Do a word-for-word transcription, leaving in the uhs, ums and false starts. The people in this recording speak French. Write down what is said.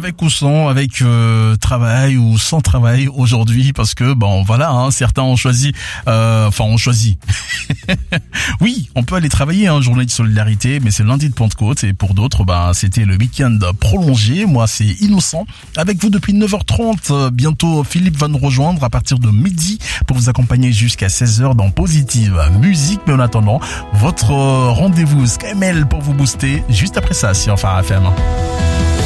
avec ou sans, avec euh, travail ou sans travail aujourd'hui, parce que bon voilà, hein, certains ont choisi, euh, enfin ont choisi. Oui, on peut aller travailler, hein, journée de solidarité, mais c'est lundi de Pentecôte et pour d'autres, bah c'était le week-end prolongé. Moi, c'est Innocent avec vous depuis neuf heures trente. Bientôt, Philippe va nous rejoindre à partir de midi pour vous accompagner jusqu'à seize heures dans Positive Musique. Mais en attendant, votre rendez-vous Skymel pour vous booster juste après ça sur Phare F M.